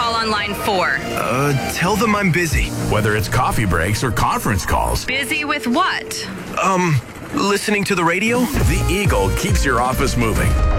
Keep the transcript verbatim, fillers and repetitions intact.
call on line four? Uh, tell them I'm busy. Whether it's coffee breaks or conference calls. Busy with what? Um, listening to the radio? The Eagle keeps your office moving.